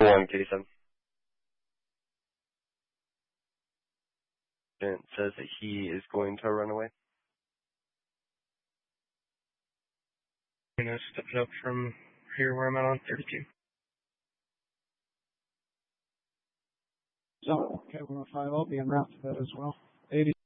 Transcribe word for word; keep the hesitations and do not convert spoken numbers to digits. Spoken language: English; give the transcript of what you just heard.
one, Kitty seven. It says that he is going to run away. I'm going to step it up from here where I'm at on thirty-two. So, okay, one oh five, I'll be en route to that as well. eighty.